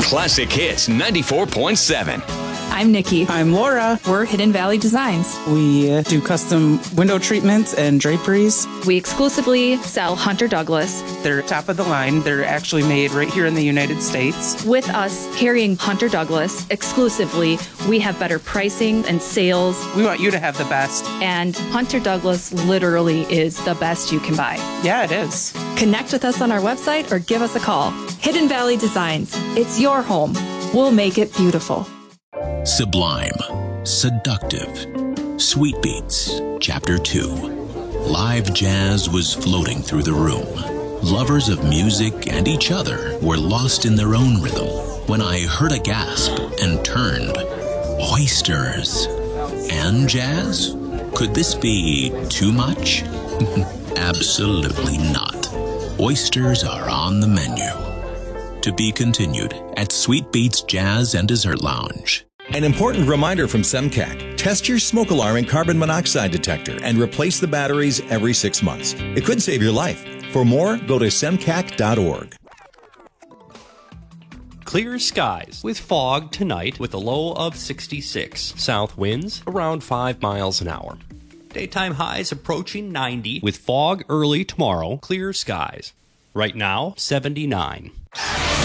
Classic Hits 94.7. I'm Nikki. I'm Laura. We're Hidden Valley Designs. We do custom window treatments and draperies. We exclusively sell Hunter Douglas. They're top of the line. They're actually made right here in the United States. With us carrying Hunter Douglas exclusively, we have better pricing and sales. We want you to have the best. And Hunter Douglas literally is the best you can buy. Yeah, it is. Connect with us on our website or give us a call. Hidden Valley Designs. It's your home. We'll make it beautiful. Sublime, Seductive, Sweet Beats, Chapter 2. Live jazz was floating through the room. Lovers of music and each other were lost in their own rhythm when I heard a gasp and turned. Oysters and jazz? Could this be too much? Absolutely not. Oysters are on the menu. To be continued at Sweet Beats Jazz and Dessert Lounge. An important reminder from SEMCAC. Test your smoke alarm and carbon monoxide detector and replace the batteries every 6 months. It could save your life. For more, go to semcac.org. Clear skies with fog tonight with a low of 66. South winds around 5 miles an hour. Daytime highs approaching 90 with fog early tomorrow. Clear skies. Right now, 79.